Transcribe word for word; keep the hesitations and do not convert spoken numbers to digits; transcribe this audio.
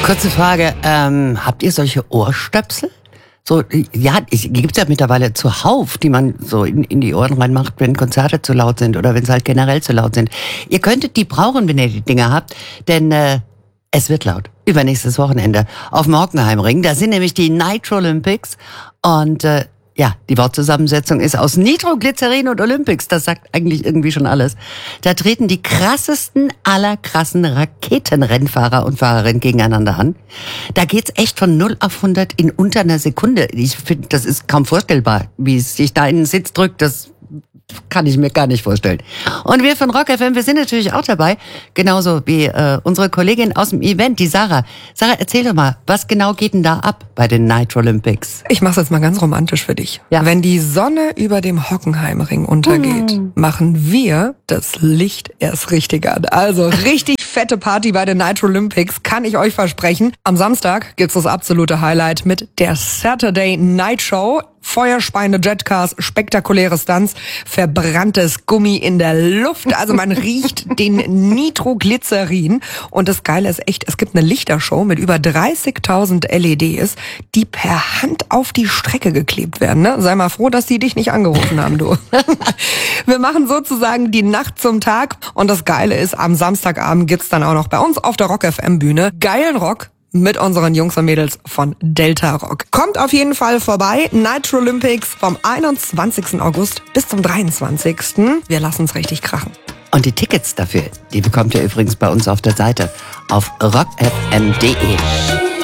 Kurze Frage, ähm, habt ihr solche Ohrstöpsel? So, ja, gibt es ja mittlerweile zuhauf, die man so in, in die Ohren reinmacht, wenn Konzerte zu laut sind oder wenn sie halt generell zu laut sind. Ihr könntet die brauchen, wenn ihr die Dinger habt, denn äh, es wird laut. Übernächstes Wochenende auf dem Hockenheimring. Da sind nämlich die Nitro Olympics und äh, ja, die Wortzusammensetzung ist aus Nitroglycerin und Olympics. Das sagt eigentlich irgendwie schon alles. Da treten die krassesten aller krassen Raketenrennfahrer und Fahrerinnen gegeneinander an. Da geht's echt von null auf hundert in unter einer Sekunde. Ich finde, das ist kaum vorstellbar, wie es sich da in den Sitz drückt. Das kann ich mir gar nicht vorstellen. Und wir von Rock F M, wir sind natürlich auch dabei, genauso wie äh, unsere Kollegin aus dem Event, die Sarah. Sarah, erzähl doch mal, was genau geht denn da ab bei den Nitro Olympics? Ich mach's jetzt mal ganz romantisch für dich. Ja. Wenn die Sonne über dem Hockenheimring untergeht, hm. machen wir das Licht erst richtig an. Also richtig fette Party bei den Nitro Olympics, kann ich euch versprechen. Am Samstag gibt's das absolute Highlight mit der Saturday Night Show. Feuerspeiende Jetcars, spektakuläre Stunts, verbranntes Gummi in der Luft. Also man riecht den Nitroglycerin. Und das Geile ist echt, es gibt eine Lichtershow mit über dreißigtausend L E Ds, die per Hand auf die Strecke geklebt werden. Ne? Sei mal froh, dass die dich nicht angerufen haben, du. Wir machen sozusagen die Nacht zum Tag. Und das Geile ist, am Samstagabend gibt's dann auch noch bei uns auf der Rock F M Bühne geilen Rock mit unseren Jungs und Mädels von Delta Rock. Kommt auf jeden Fall vorbei. Nitro Olympics vom einundzwanzigsten August bis zum dreiundzwanzigsten Wir lassen es richtig krachen. Und die Tickets dafür, die bekommt ihr übrigens bei uns auf der Seite auf rock f m punkt d e.